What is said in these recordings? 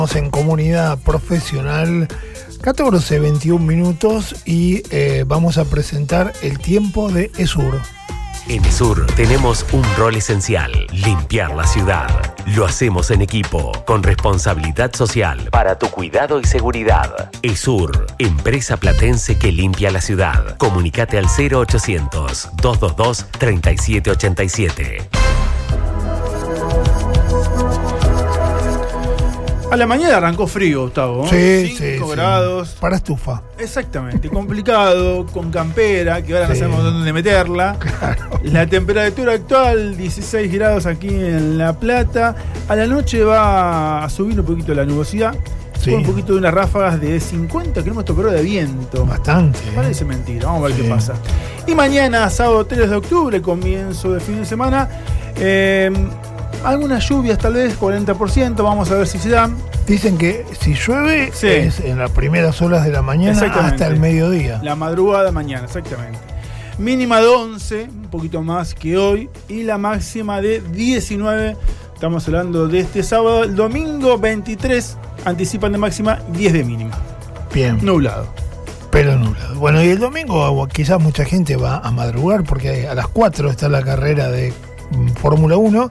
En comunidad profesional, 14:21 minutos y vamos a presentar el tiempo de ESUR. En ESUR tenemos un rol esencial: limpiar la ciudad. Lo hacemos en equipo, con responsabilidad social, para tu cuidado y seguridad. ESUR, empresa platense que limpia la ciudad. Comunicate al 0800-222-3787. A la mañana arrancó frío, Gustavo. Sí, 5 grados. Para estufa. Exactamente, complicado, con campera, que ahora no sabemos dónde meterla. Claro. La temperatura actual, 16 grados aquí en La Plata. A la noche va a subir un poquito la nubosidad. Con un poquito de unas ráfagas de 50 kilómetros por hora de viento. Bastante. Parece mentira, vamos a ver qué pasa. Y mañana, sábado 3 de octubre, comienzo de fin de semana. Algunas lluvias, tal vez 40%, vamos a ver si se dan. Dicen que si llueve es en las primeras horas de la mañana hasta el mediodía. La madrugada mañana, exactamente. Mínima de 11, un poquito más que hoy, y la máxima de 19. Estamos hablando de este sábado. El domingo 23 anticipan de máxima, 10 de mínima. Bien. Nublado. Pero nublado. Bueno, y el domingo quizás mucha gente va a madrugar porque a las 4 está la carrera de Fórmula 1.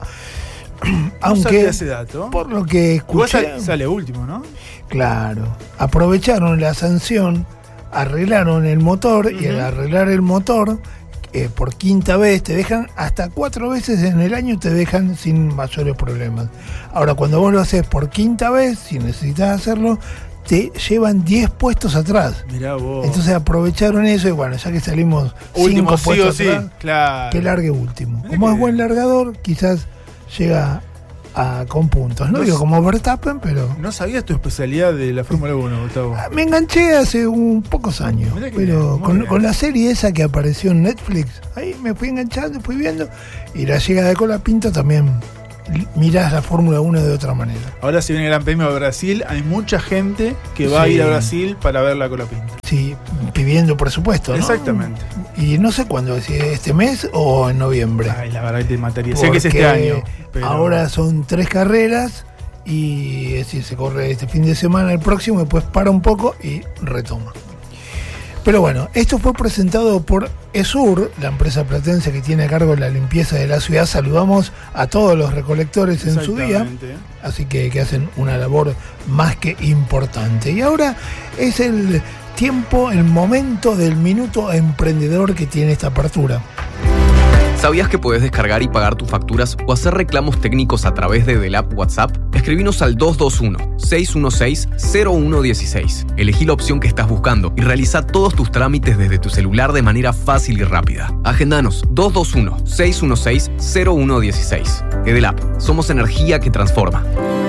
Aunque ese dato, por lo que escuché, sale último, ¿no? Claro, aprovecharon la sanción, arreglaron el motor y al arreglar el motor por quinta vez te dejan hasta 4 veces en el año, te dejan sin mayores problemas. Ahora, cuando vos lo haces por quinta vez, si necesitas hacerlo, te llevan 10 puestos atrás. Mirá vos. Entonces aprovecharon eso y bueno, ya que salimos último, 5 puestos atrás, claro, que largue último. Como es buen largador, quizás llega con puntos, ¿no? Digo, como Verstappen, pero... No sabías tu especialidad de la Fórmula 1, Gustavo. Me enganché hace pocos años, pero con la serie esa que apareció en Netflix, ahí me fui enganchando, fui viendo, y la llegada de Colapinto también mirás la Fórmula 1 de otra manera. Ahora si viene el Gran Premio de Brasil, hay mucha gente que va a ir a Brasil para ver la Colapinto. Sí, pidiendo presupuesto, ¿no? Exactamente. Y no sé cuándo, si este mes o en noviembre. Ay, la verdad que te mataría. Sé que es este año. Pero... Ahora son 3 carreras y es decir, se corre este fin de semana, el próximo, después para un poco y retoma. Pero bueno, esto fue presentado por ESUR, la empresa platense que tiene a cargo la limpieza de la ciudad. Saludamos a todos los recolectores en su día, así que hacen una labor más que importante. Y ahora es el tiempo, el momento del minuto emprendedor que tiene esta apertura. ¿Sabías que puedes descargar y pagar tus facturas o hacer reclamos técnicos a través del app WhatsApp? Escribinos al 221-616-0116. Elegí la opción que estás buscando y realiza todos tus trámites desde tu celular de manera fácil y rápida. Agendanos 221-616-0116. Edelap, somos energía que transforma.